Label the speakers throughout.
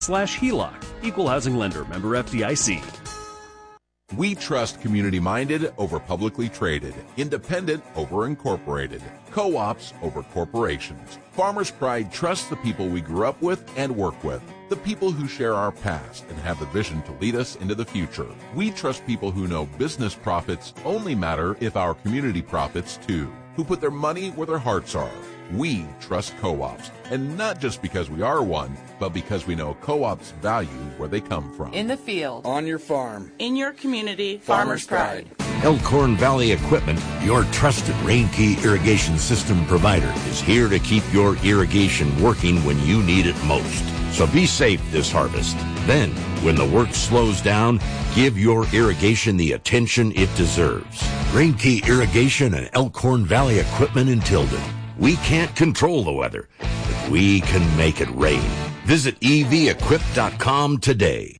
Speaker 1: HELOC. Equal housing lender. Member FDIC.
Speaker 2: We trust community-minded over publicly traded, independent over incorporated, co-ops over corporations. Farmers Pride trusts the people we grew up with and work with, the people who share our past and have the vision to lead us into the future. We trust people who know business profits only matter if our community profits too, who put their money where their hearts are. We trust co-ops, and not just because we are one, but because we know co-ops value where they come from.
Speaker 3: In the field.
Speaker 4: On your farm.
Speaker 3: In your community. Farmers Pride.
Speaker 5: Elkhorn Valley Equipment, your trusted Rain-Key irrigation system provider, is here to keep your irrigation working when you need it most. So be safe this harvest. Then, when the work slows down, give your irrigation the attention it deserves. Rain-Key Irrigation and Elkhorn Valley Equipment in Tilden. We can't control the weather, but we can make it rain. Visit evequip.com today.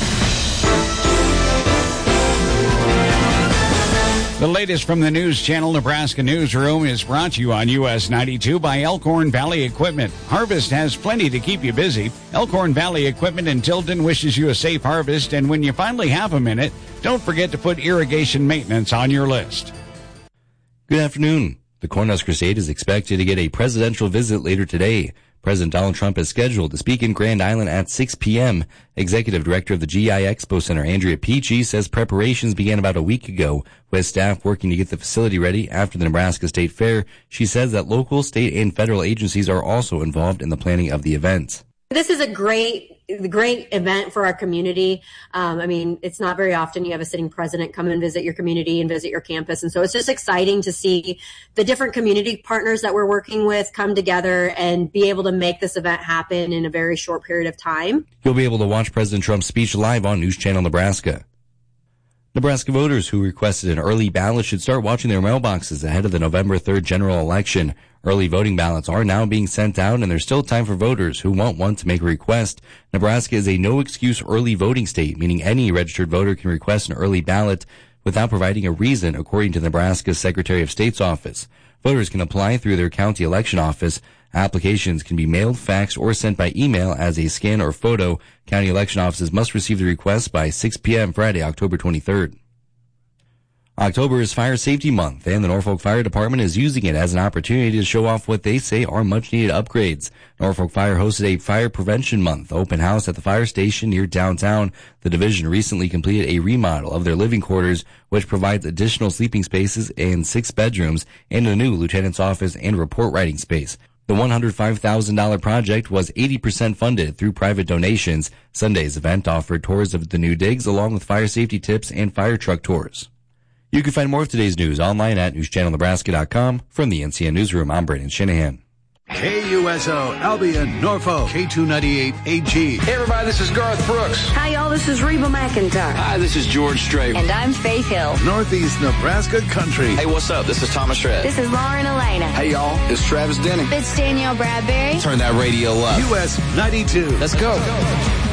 Speaker 6: The latest from the News Channel Nebraska Newsroom is brought to you on US 92 by Elkhorn Valley Equipment. Harvest has plenty to keep you busy. Elkhorn Valley Equipment in Tilden wishes you a safe harvest, and when you finally have a minute, don't forget to put irrigation maintenance on your list.
Speaker 7: Good afternoon. The Cornhusker State is expected to get a presidential visit later today. President Donald Trump is scheduled to speak in Grand Island at 6 p.m. Executive Director of the GI Expo Center, Andrea Peachy, says preparations began about a week ago, with staff working to get the facility ready after the Nebraska State Fair. She says that local, state, and federal agencies are also involved in the planning of the event.
Speaker 8: This is a great event for our community. It's not very often you have a sitting president come and visit your community and visit your campus. And so it's just exciting to see the different community partners that we're working with come together and be able to make this event happen in a very short period of time.
Speaker 7: You'll be able to watch President Trump's speech live on News Channel Nebraska. Nebraska voters who requested an early ballot should start watching their mailboxes ahead of the November 3rd general election. Early voting ballots are now being sent out, and there's still time for voters who want one to make a request. Nebraska is a no-excuse early voting state, meaning any registered voter can request an early ballot without providing a reason, according to Nebraska's Secretary of State's office. Voters can apply through their county election office. Applications can be mailed, faxed, or sent by email as a scan or photo. County election offices must receive the request by 6 p.m. Friday, October 23rd. October is Fire Safety Month, and the Norfolk Fire Department is using it as an opportunity to show off what they say are much-needed upgrades. Norfolk Fire hosted a Fire Prevention Month open house at the fire station near downtown. The division recently completed a remodel of their living quarters, which provides additional sleeping spaces and 6 bedrooms, and a new lieutenant's office and report writing space. The $105,000 project was 80% funded through private donations. Sunday's event offered tours of the new digs along with fire safety tips and fire truck tours. You can find more of today's news online at newschannelnebraska.com. From the NCN Newsroom, I'm Brandon Shanahan.
Speaker 9: KUSO, Albion, Norfolk, K298AG.
Speaker 10: Hey everybody, this is Garth Brooks.
Speaker 11: Hi y'all, this is Reba McEntire.
Speaker 10: Hi, this is George Strait.
Speaker 11: And I'm Faith Hill.
Speaker 9: Northeast Nebraska Country.
Speaker 10: Hey, what's up? This is Thomas Shred.
Speaker 11: This is Lauren Elena.
Speaker 10: Hey y'all, it's Travis Denning.
Speaker 11: It's Danielle Bradbury.
Speaker 10: Turn that radio up.
Speaker 9: US 92.
Speaker 10: Let's go.